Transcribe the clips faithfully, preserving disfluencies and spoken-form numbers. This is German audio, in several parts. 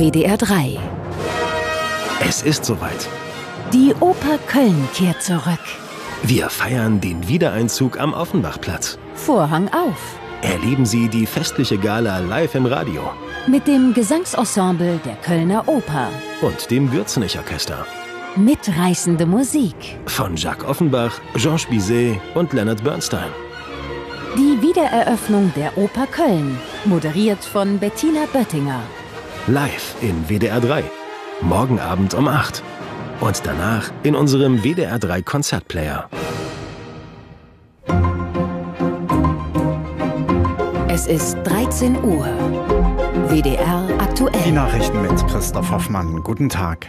W D R drei. Es ist soweit. Die Oper Köln kehrt zurück. Wir feiern den Wiedereinzug am Offenbachplatz. Vorhang auf. Erleben Sie die festliche Gala live im Radio. Mit dem Gesangsensemble der Kölner Oper. Und dem Gürzenich-Orchester. Mitreißende Musik. Von Jacques Offenbach, Georges Bizet und Leonard Bernstein. Die Wiedereröffnung der Oper Köln. Moderiert von Bettina Böttinger. Live in W D R drei. Morgen Abend um acht. Und danach in unserem W D R drei Konzertplayer. Es ist dreizehn Uhr. W D R aktuell. Die Nachrichten mit Christoph Hoffmann. Guten Tag.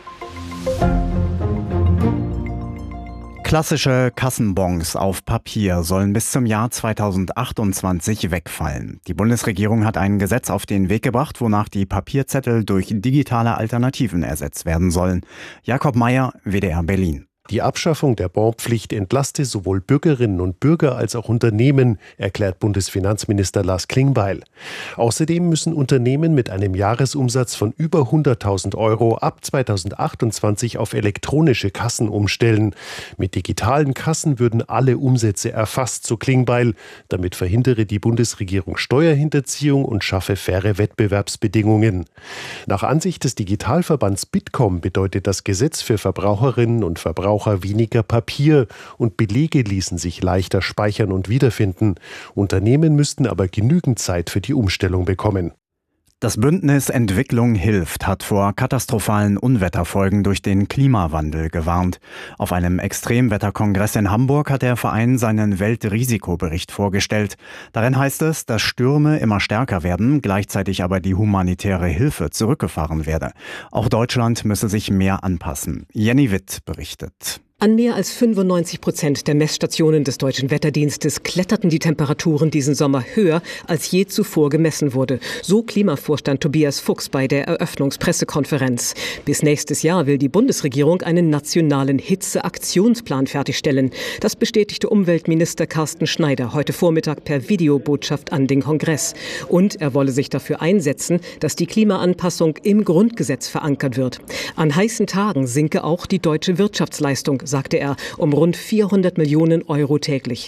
Klassische Kassenbons auf Papier sollen bis zum Jahr zweitausendachtundzwanzig wegfallen. Die Bundesregierung hat ein Gesetz auf den Weg gebracht, wonach die Papierzettel durch digitale Alternativen ersetzt werden sollen. Jakob Mayer, W D R Berlin. Die Abschaffung der Bonpflicht entlaste sowohl Bürgerinnen und Bürger als auch Unternehmen, erklärt Bundesfinanzminister Lars Klingbeil. Außerdem müssen Unternehmen mit einem Jahresumsatz von über hunderttausend Euro ab zweitausendachtundzwanzig auf elektronische Kassen umstellen. Mit digitalen Kassen würden alle Umsätze erfasst, so Klingbeil. Damit verhindere die Bundesregierung Steuerhinterziehung und schaffe faire Wettbewerbsbedingungen. Nach Ansicht des Digitalverbands Bitkom bedeutet das Gesetz für Verbraucherinnen und Verbraucher weniger Papier und Belege ließen sich leichter speichern und wiederfinden. Unternehmen müssten aber genügend Zeit für die Umstellung bekommen. Das Bündnis Entwicklung hilft hat vor katastrophalen Unwetterfolgen durch den Klimawandel gewarnt. Auf einem Extremwetterkongress in Hamburg hat der Verein seinen Weltrisikobericht vorgestellt. Darin heißt es, dass Stürme immer stärker werden, gleichzeitig aber die humanitäre Hilfe zurückgefahren werde. Auch Deutschland müsse sich mehr anpassen. Jenny Witt berichtet. An mehr als fünfundneunzig Prozent der Messstationen des Deutschen Wetterdienstes kletterten die Temperaturen diesen Sommer höher, als je zuvor gemessen wurde. So Klimavorstand Tobias Fuchs bei der Eröffnungspressekonferenz. Bis nächstes Jahr will die Bundesregierung einen nationalen Hitzeaktionsplan fertigstellen. Das bestätigte Umweltminister Carsten Schneider heute Vormittag per Videobotschaft an den Kongress. Und er wolle sich dafür einsetzen, dass die Klimaanpassung im Grundgesetz verankert wird. An heißen Tagen sinke auch die deutsche Wirtschaftsleistung, sagte er, um rund vierhundert Millionen Euro täglich.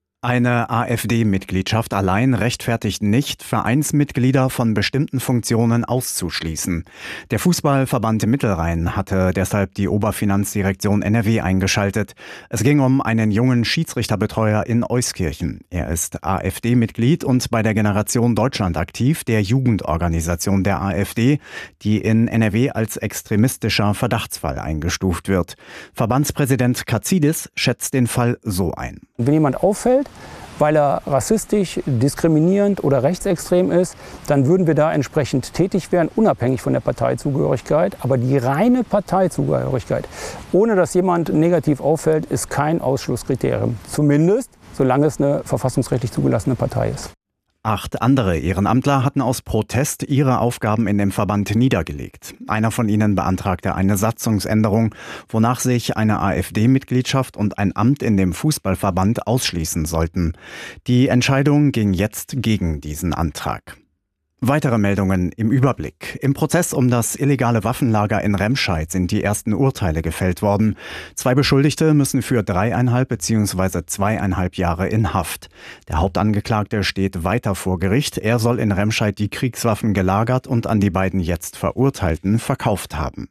Eine AfD-Mitgliedschaft allein rechtfertigt nicht, Vereinsmitglieder von bestimmten Funktionen auszuschließen. Der Fußballverband Mittelrhein hatte deshalb die Oberfinanzdirektion N R W eingeschaltet. Es ging um einen jungen Schiedsrichterbetreuer in Euskirchen. Er ist AfD-Mitglied und bei der Generation Deutschland aktiv, der Jugendorganisation der AfD, die in N R W als extremistischer Verdachtsfall eingestuft wird. Verbandspräsident Katzidis schätzt den Fall so ein. Wenn jemand auffällt, weil er rassistisch, diskriminierend oder rechtsextrem ist, dann würden wir da entsprechend tätig werden, unabhängig von der Parteizugehörigkeit. Aber die reine Parteizugehörigkeit, ohne dass jemand negativ auffällt, ist kein Ausschlusskriterium. Zumindest, solange es eine verfassungsrechtlich zugelassene Partei ist. Acht andere Ehrenamtler hatten aus Protest ihre Aufgaben in dem Verband niedergelegt. Einer von ihnen beantragte eine Satzungsänderung, wonach sich eine AfD-Mitgliedschaft und ein Amt in dem Fußballverband ausschließen sollten. Die Entscheidung ging jetzt gegen diesen Antrag. Weitere Meldungen im Überblick. Im Prozess um das illegale Waffenlager in Remscheid sind die ersten Urteile gefällt worden. Zwei Beschuldigte müssen für dreieinhalb bzw. zweieinhalb Jahre in Haft. Der Hauptangeklagte steht weiter vor Gericht. Er soll in Remscheid die Kriegswaffen gelagert und an die beiden jetzt Verurteilten verkauft haben.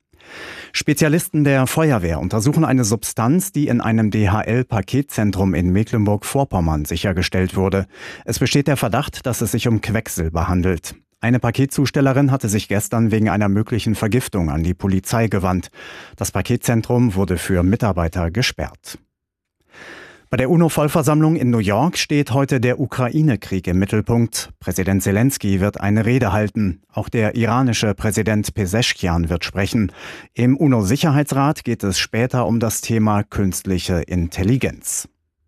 Spezialisten der Feuerwehr untersuchen eine Substanz, die in einem D H L-Paketzentrum in Mecklenburg-Vorpommern sichergestellt wurde. Es besteht der Verdacht, dass es sich um Quecksilber handelt. Eine Paketzustellerin hatte sich gestern wegen einer möglichen Vergiftung an die Polizei gewandt. Das Paketzentrum wurde für Mitarbeiter gesperrt. Bei der UNO-Vollversammlung in New York steht heute der Ukraine-Krieg im Mittelpunkt. Präsident Zelensky wird eine Rede halten. Auch der iranische Präsident Peseschkian wird sprechen. Im UNO-Sicherheitsrat geht es später um das Thema künstliche Intelligenz.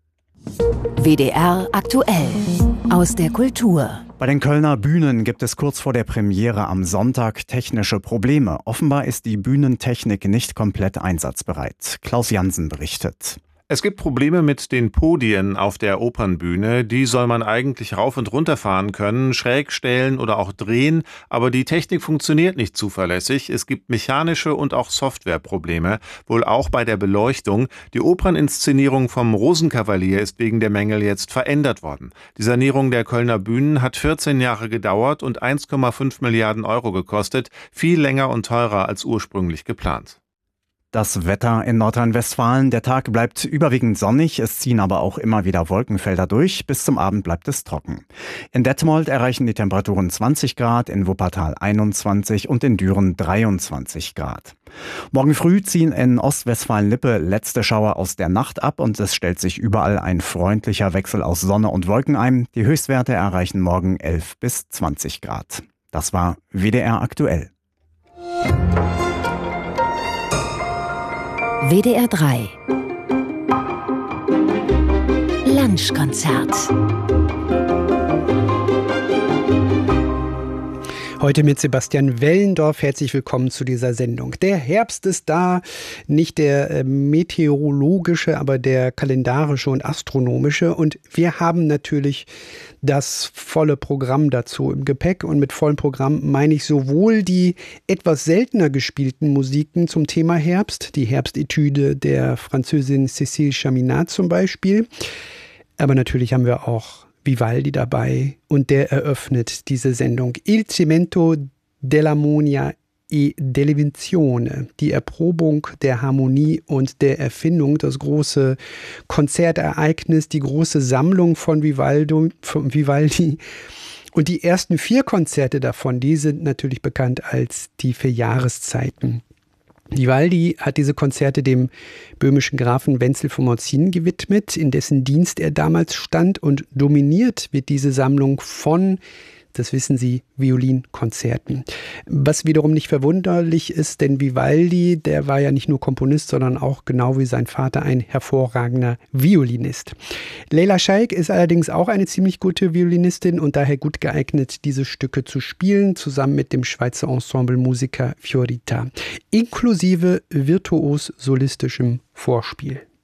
W D R aktuell aus der Kultur. Bei den Kölner Bühnen gibt es kurz vor der Premiere am Sonntag technische Probleme. Offenbar ist die Bühnentechnik nicht komplett einsatzbereit. Klaus Jansen berichtet. Es gibt Probleme mit den Podien auf der Opernbühne. Die soll man eigentlich rauf und runter fahren können, schräg stellen oder auch drehen, aber die Technik funktioniert nicht zuverlässig. Es gibt mechanische und auch Softwareprobleme, wohl auch bei der Beleuchtung. Die Operninszenierung vom Rosenkavalier ist wegen der Mängel jetzt verändert worden. Die Sanierung der Kölner Bühnen hat vierzehn Jahre gedauert und eins Komma fünf Milliarden Euro gekostet, viel länger und teurer als ursprünglich geplant. Das Wetter in Nordrhein-Westfalen. Der Tag bleibt überwiegend sonnig, es ziehen aber auch immer wieder Wolkenfelder durch. Bis zum Abend bleibt es trocken. In Detmold erreichen die Temperaturen zwanzig Grad, in Wuppertal einundzwanzig und in Düren dreiundzwanzig Grad. Morgen früh ziehen in Ostwestfalen-Lippe letzte Schauer aus der Nacht ab und es stellt sich überall ein freundlicher Wechsel aus Sonne und Wolken ein. Die Höchstwerte erreichen morgen elf bis zwanzig Grad. Das war W D R aktuell. W D R drei Lunchkonzert. Heute mit Sebastian Wellendorf. Herzlich willkommen zu dieser Sendung. Der Herbst ist da, nicht der äh, meteorologische, aber der kalendarische und astronomische. Und wir haben natürlich das volle Programm dazu im Gepäck. Und mit vollem Programm meine ich sowohl die etwas seltener gespielten Musiken zum Thema Herbst, die Herbstetüde der Französin Cécile Chaminade zum Beispiel. Aber natürlich haben wir auch Vivaldi dabei und der eröffnet diese Sendung. Il cimento dell'armonia e dell'invenzione, die Erprobung der Harmonie und der Erfindung, das große Konzertereignis, die große Sammlung von Vivaldi, von Vivaldi. Und die ersten vier Konzerte davon, die sind natürlich bekannt als die vier Jahreszeiten. Vivaldi hat diese Konzerte dem böhmischen Grafen Wenzel von Morzin gewidmet, in dessen Dienst er damals stand, und dominiert wird diese Sammlung von, das wissen Sie, Violinkonzerten. Was wiederum nicht verwunderlich ist, denn Vivaldi, der war ja nicht nur Komponist, sondern auch genau wie sein Vater ein hervorragender Violinist. Leila Scheik ist allerdings auch eine ziemlich gute Violinistin und daher gut geeignet, diese Stücke zu spielen, zusammen mit dem Schweizer Ensemblemusiker Fiorita, inklusive virtuos solistischem Vorspiel.